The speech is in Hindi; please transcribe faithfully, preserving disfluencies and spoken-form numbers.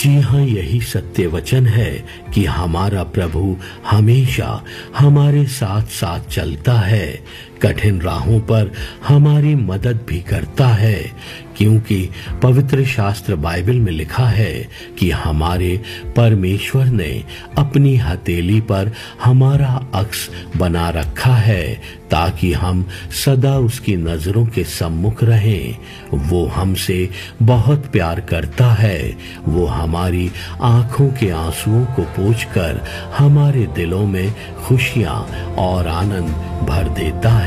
जी हाँ, यही सत्य वचन है कि हमारा प्रभु हमेशा हमारे साथ साथ चलता है, कठिन राहों पर हमारी मदद भी करता है, क्योंकि पवित्र शास्त्र बाइबल में लिखा है कि हमारे परमेश्वर ने अपनी हथेली पर हमारा अक्स बना रखा है ताकि हम सदा उसकी नजरों के सम्मुख रहें। वो हमसे बहुत प्यार करता है। वो हमारी आंखों के आंसुओं को पोंछकर हमारे दिलों में खुशियां और आनंद भर देता है।